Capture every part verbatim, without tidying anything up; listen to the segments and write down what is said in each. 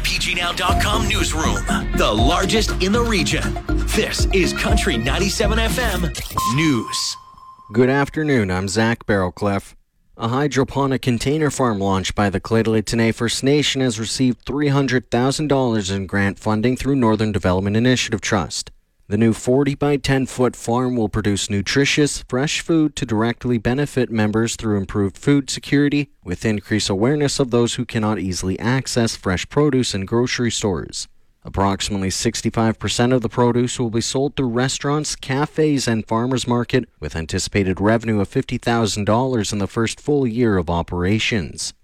P G Now dot com newsroom, the largest in the region. This is Country ninety-seven F M News. Good afternoon, I'm Zach Barrowcliff. A hydroponic container farm launched by the Clayton First Nation has received three hundred thousand dollars in grant funding through Northern Development Initiative Trust. The new forty by ten foot farm will produce nutritious, fresh food to directly benefit members through improved food security, with increased awareness of those who cannot easily access fresh produce in grocery stores. Approximately sixty-five percent of the produce will be sold through restaurants, cafes, and farmers market, with anticipated revenue of fifty thousand dollars in the first full year of operations.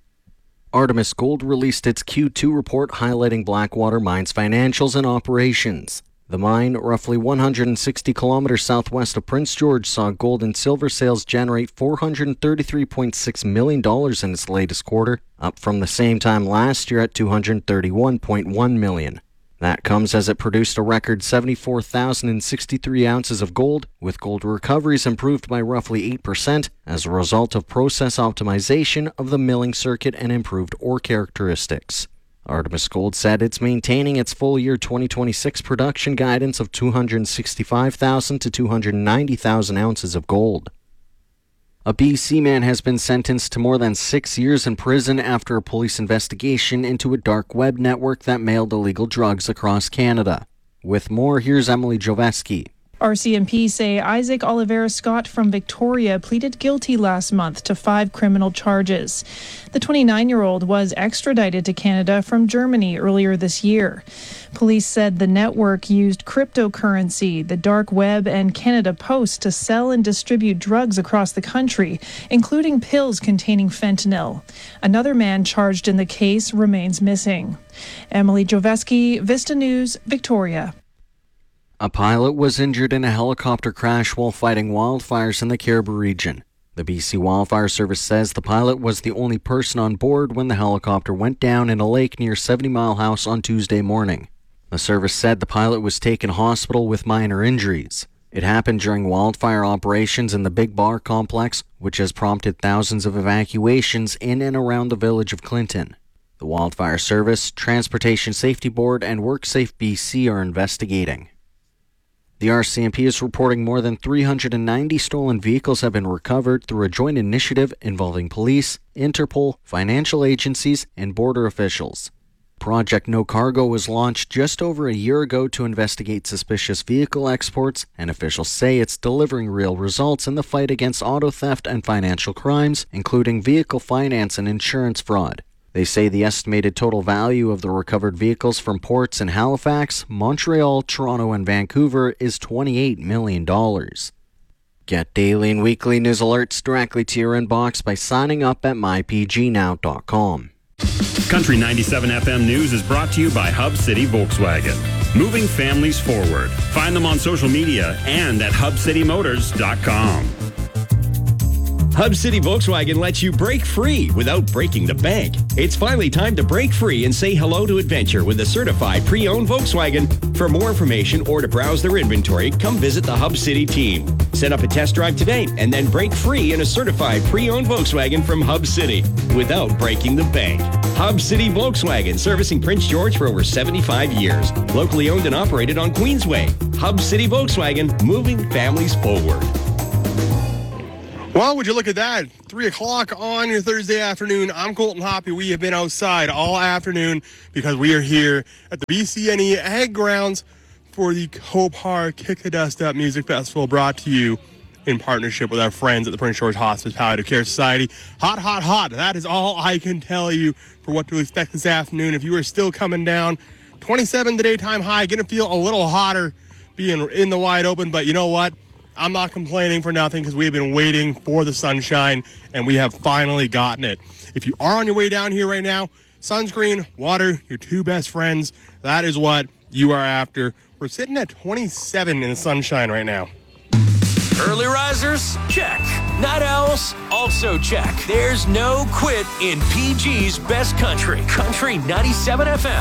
Artemis Gold released its Q two report highlighting Blackwater Mine's financials and operations. The mine, roughly one hundred sixty kilometers southwest of Prince George, saw gold and silver sales generate four hundred thirty-three point six million dollars in its latest quarter, up from the same time last year at two hundred thirty-one point one million dollars. That comes as it produced a record seventy-four thousand sixty-three ounces of gold, with gold recoveries improved by roughly eight percent as a result of process optimization of the milling circuit and improved ore characteristics. Artemis Gold said it's maintaining its full-year twenty twenty-six production guidance of two hundred sixty-five thousand to two hundred ninety thousand ounces of gold. A B C man has been sentenced to more than six years in prison after a police investigation into a dark web network that mailed illegal drugs across Canada. With more, here's Emily Joveski. R C M P say Isaac Oliveira Scott from Victoria pleaded guilty last month to five criminal charges. The twenty-nine-year-old was extradited to Canada from Germany earlier this year. Police said the network used cryptocurrency, the dark web, and Canada Post to sell and distribute drugs across the country, including pills containing fentanyl. Another man charged in the case remains missing. Emily Joveski, Vista News, Victoria. A pilot was injured in a helicopter crash while fighting wildfires in the Caribou region. The B C Wildfire Service says the pilot was the only person on board when the helicopter went down in a lake near seventy mile House on Tuesday morning. The service said the pilot was taken to hospital with minor injuries. It happened during wildfire operations in the Big Bar complex, which has prompted thousands of evacuations in and around the village of Clinton. The Wildfire Service, Transportation Safety Board, and WorkSafe B C are investigating. The R C M P is reporting more than three hundred ninety stolen vehicles have been recovered through a joint initiative involving police, Interpol, financial agencies, and border officials. Project No Cargo was launched just over a year ago to investigate suspicious vehicle exports, and officials say it's delivering real results in the fight against auto theft and financial crimes, including vehicle finance and insurance fraud. They say the estimated total value of the recovered vehicles from ports in Halifax, Montreal, Toronto, and Vancouver is twenty-eight million dollars. Get daily and weekly news alerts directly to your inbox by signing up at my P G now dot com. Country ninety-seven F M News is brought to you by Hub City Volkswagen. Moving families forward. Find them on social media and at hub city motors dot com. Hub City Volkswagen lets you break free without breaking the bank. It's finally time to break free and say hello to adventure with a certified pre-owned Volkswagen. For more information or to browse their inventory, come visit the Hub City team. Set up a test drive today and then break free in a certified pre-owned Volkswagen from Hub City without breaking the bank. Hub City Volkswagen, servicing Prince George for over seventy-five years. Locally owned and operated on Queensway. Hub City Volkswagen, moving families forward. Well, would you look at that? Three o'clock on your Thursday afternoon. I'm Colton Hoppy. We have been outside all afternoon because we are here at the B C N E Ag Grounds for the Copar Kick the Dust Up Music Festival, brought to you in partnership with our friends at the Prince George Hospice Palliative Care Society. Hot, hot, hot. That is all I can tell you for what to expect this afternoon. If you are still coming down, twenty-seven the daytime high, going to feel a little hotter being in the wide open, but you know what? I'm not complaining for nothing because we have been waiting for the sunshine, and we have finally gotten it. If you are on your way down here right now, sunscreen, water, your two best friends, that is what you are after. We're sitting at twenty-seven in the sunshine right now. Early risers? Check. Night owls? Also check. There's no quit in P G's best country. Country ninety-seven F M.